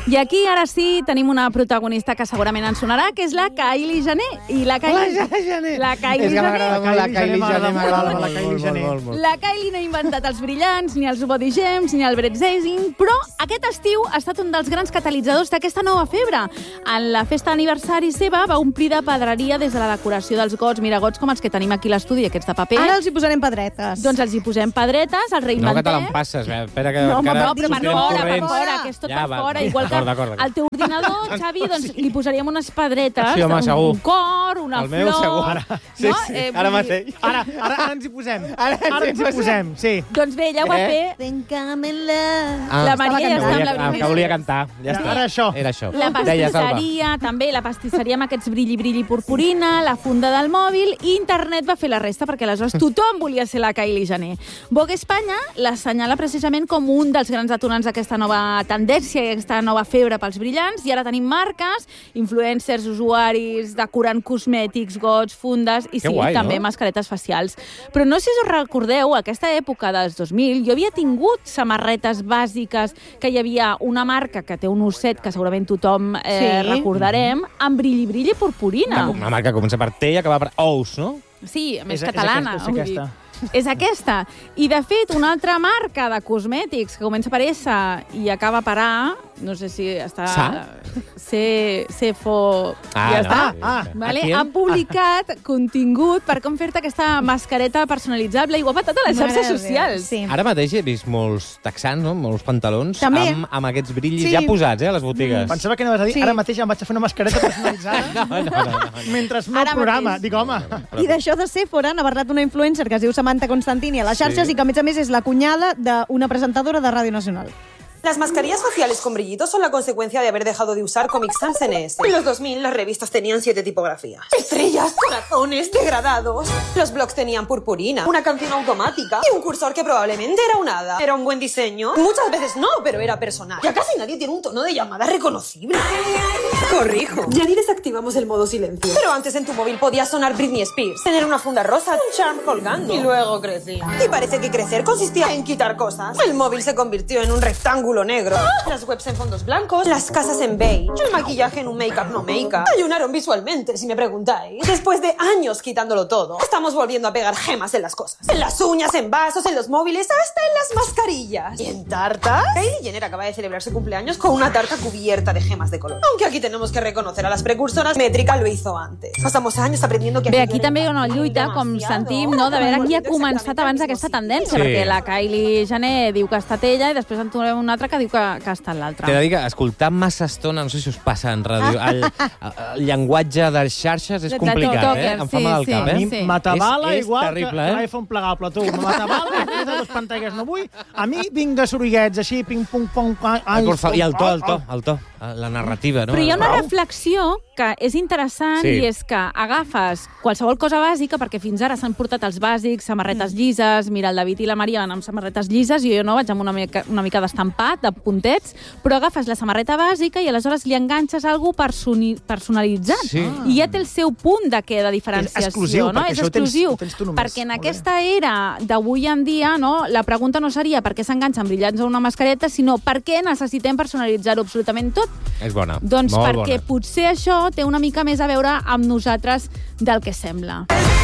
I aquí, ara sí, tenim una protagonista que segurament ens sonarà, que és la Kylie Jenner. I la Kylie... La Kylie Jenner. La Kylie no ha inventat els brillants, ni els body gems, ni el breathazing, però aquest estiu ha estat un dels grans catalitzadors d'aquesta nova febre. En la festa d'aniversari seva va omplir de pedreria des de la decoració dels gots, mira, gots com els que tenim aquí a l'estudi, aquests de paper. Ara els hi posarem pedretes. Doncs els hi posem pedretes, els reinventem. No, que te l'empasses, espera que... No, però per fora, que és tot per fora. Igual que al teu ordinador, Xavi, doncs li posaríem unes pedretes, un cor, una flor... El meu segur. Ara mateix. Ara ens hi posem. Ara ens hi posem, sí. Doncs bé, ella ho va fer... La Maria ja està amb la primera. Que volia cantar. Ara això. Era això. La pastisseria, també, la pastisseria amb aquests brilli purpurina, la funda del mòbil, i internet va fer la resta, perquè aleshores tothom volia ser la Kylie Jenner. Vogue Espanya l'assenyala precisament com un dels grans detonants d'aquesta nova tendència, aquesta nova febre pels brillants, i ara tenim marques, influencers, usuaris, decorant cosmètics, gots, fundes, i sí, guai, també mascaretes facials. Però no sé si us recordeu, aquesta època dels 2000, jo havia tingut samarretes bàsiques, que hi havia una marca que té un osset, que segurament tothom recordarem, amb brilli purpurina. Una marca que comença per T i acaba per Ous, no? Sí, més catalana. És aquesta. És aquesta. I, de fet, una altra marca de cosmètics que comença per S i acaba per A, no sé si està... Cefo... Ja està. Ha publicat contingut per com fer-te aquesta mascareta personalitzable i ho ha patat a les xarxes socials. Ara mateix he vist molts texans, molts pantalons amb aquests brillis ja posats a les botigues. Pensava que anaves a dir, ara mateix em vaig a fer una mascareta personalitzada mentre no programa. Dic, home... I d'això de Sephora n'ha parlat una influencer que es diu Samantha Constantini a les xarxes i que, a més, és la cunyada d'una presentadora de Ràdio Nacional. Las mascarillas faciales con brillitos son la consecuencia de haber dejado de usar Comic Sans NS. En los 2000 las revistas tenían 7 tipografías. Estrellas, corazones, degradados. Los blogs tenían purpurina, una canción automática y un cursor que probablemente era un hada. ¿Era un buen diseño? Muchas veces no, pero era personal. Ya casi nadie tiene un tono de llamada reconocible. Corrijo. Ya ni desactivamos el modo silencio. Pero antes en tu móvil podía sonar Britney Spears, tener una funda rosa, un charm colgando. Y luego crecía. Y parece que crecer consistía en quitar cosas. El móvil se convirtió en un rectángulo negro, las webs en fondos blancos, las casas en beige, el maquillaje en un make-up no make-up. Ayunaron visualmente, si me preguntáis. Después de años quitándolo todo, estamos volviendo a pegar gemas en las cosas. En las uñas, en vasos, en los móviles, hasta en las mascarillas. ¿Y en tartas? Kylie Jenner acaba de celebrar su cumpleaños con una tarta cubierta de gemas de color. Aunque aquí tenemos que reconocer a las precursoras, Métrica lo hizo antes. Pasamos años aprendiendo que... Bé, aquí també hi ha una lluita, com sentim, no, de veure qui ha començat abans aquesta tendència, perquè la Kylie Jenner diu que ha estat ella i després en trobem una altra que diu que ha estat l'altra. T'he de dir que escoltar massa estona, no sé si us passa en ràdio, el llenguatge de les xarxes és complicat, em fa mal al cap. A mi m'atabala igual que terrible, l'iPhone plegable, tu. M'atabala, de les pantalles no vull. A mi vinga sorollets així, ping-pong-pong... I el to, la narrativa, no? Però hi ha una reflexió que és interessant i és que agafes qualsevol cosa bàsica, perquè fins ara s'han portat els bàsics, samarretes llises, mira, el David i la Maria van amb samarretes llises i jo no, vaig amb una mica d'estampat, de puntets, però agafes la samarreta bàsica i aleshores li enganxes algú personalitzat. I ja té el seu punt de diferenciació. És exclusiu, perquè en aquesta era d'avui en dia la pregunta no seria per què s'enganxen brillants a una mascareta, sinó per què necessitem personalitzar-ho absolutament tot. És bona. Doncs perquè potser això té una mica més a veure amb nosaltres del que sembla.